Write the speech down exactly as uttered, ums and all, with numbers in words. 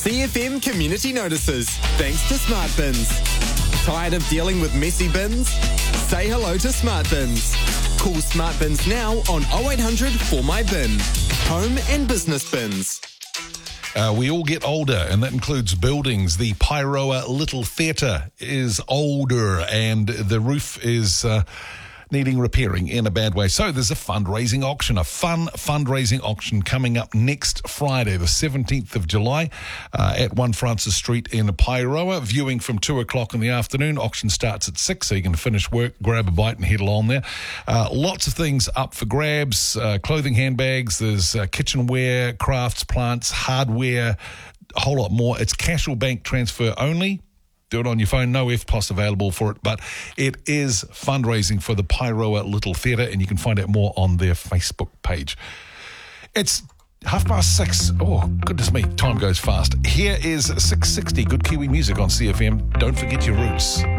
C F M Community Notices, thanks to Smart Bins. Tired of dealing with messy bins? Say hello to Smart Bins. Call Smart Bins now on oh eight hundred four my bin. Home and business bins. Uh, we all get older, and that includes buildings. The Pairoa Little Theatre is older, and the roof is uh, needing repairing in a bad way. So there's a fundraising auction, a fun fundraising auction coming up next Friday, the seventeenth of July, uh, at one Francis Street in Pairoa. Viewing from two o'clock in the afternoon. Auction starts at six, so you can finish work, grab a bite and head along there. Uh, lots of things up for grabs, uh, clothing, handbags, there's uh, kitchenware, crafts, plants, hardware, a whole lot more. It's cash or bank transfer only. Do it on your phone. No F P O S available for it, but it is fundraising for the Pairoa Little Theatre, and you can find out more on their Facebook page. It's half past six. Oh, goodness me, time goes fast. Here is six sixty, good Kiwi music on C F M. Don't forget your roots.